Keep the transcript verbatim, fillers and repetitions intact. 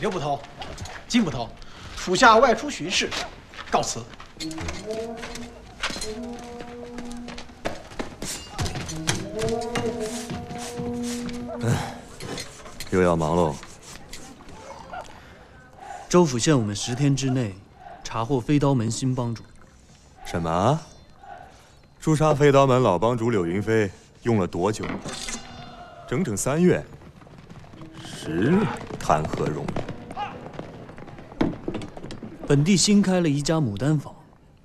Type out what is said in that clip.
刘捕头、金捕头，属下外出巡视，告辞。 哎，又要忙喽。 州府限我们十天之内查获飞刀门新帮主。 什么？诛杀飞刀门老帮主柳云飞用了多久？整整三月。十日，谈何容易？ 本地新开了一家牡丹坊，